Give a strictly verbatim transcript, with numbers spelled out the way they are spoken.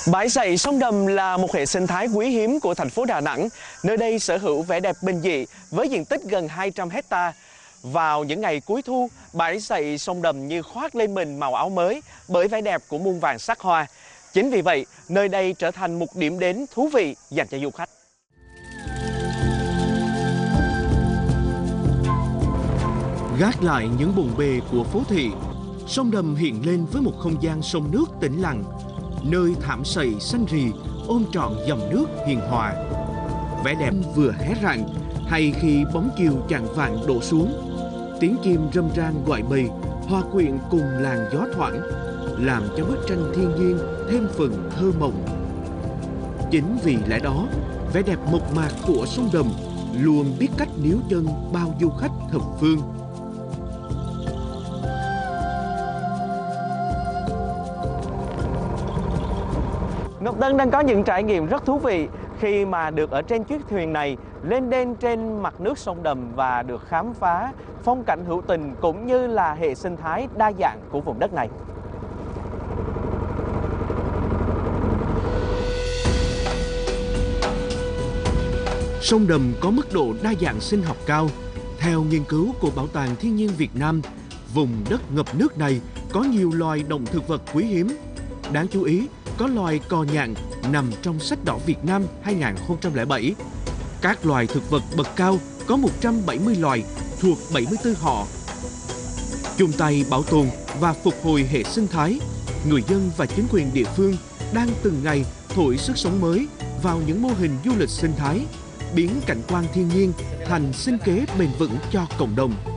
Bãi sậy sông Đầm là một hệ sinh thái quý hiếm của thành phố Đà Nẵng. Nơi đây sở hữu vẻ đẹp bình dị với diện tích gần hai trăm héc ta. Vào những ngày cuối thu, bãi sậy sông Đầm như khoác lên mình màu áo mới bởi vẻ đẹp của muôn vàn sắc hoa. Chính vì vậy, nơi đây trở thành một điểm đến thú vị dành cho du khách. Gác lại những bộn bề của phố thị, sông Đầm hiện lên với một không gian sông nước tĩnh lặng, nơi thảm sậy xanh rì ôm trọn dòng nước hiền hòa. Vẻ đẹp vừa hé rạng hay khi bóng chiều chạng vạng đổ xuống, tiếng chim râm ran gọi bầy hòa quyện cùng làn gió thoảng, làm cho bức tranh thiên nhiên thêm phần thơ mộng. Chính vì lẽ đó, vẻ đẹp mộc mạc của sông Đầm luôn biết cách níu chân bao du khách thập phương. Ngọc Tân đang có những trải nghiệm rất thú vị khi mà được ở trên chiếc thuyền này lên đên trên mặt nước sông Đầm và được khám phá phong cảnh hữu tình cũng như là hệ sinh thái đa dạng của vùng đất này. Sông Đầm có mức độ đa dạng sinh học cao. Theo nghiên cứu của Bảo tàng Thiên nhiên Việt Nam, vùng đất ngập nước này có nhiều loài động thực vật quý hiếm. Đáng chú ý, có loài cò nhạn nằm trong sách đỏ Việt Nam hai nghìn không trăm lẻ bảy. Các loài thực vật bậc cao có một trăm bảy mươi loài thuộc bảy mươi tư họ. Chung tay bảo tồn và phục hồi hệ sinh thái, người dân và chính quyền địa phương đang từng ngày thổi sức sống mới vào những mô hình du lịch sinh thái, biến cảnh quan thiên nhiên thành sinh kế bền vững cho cộng đồng.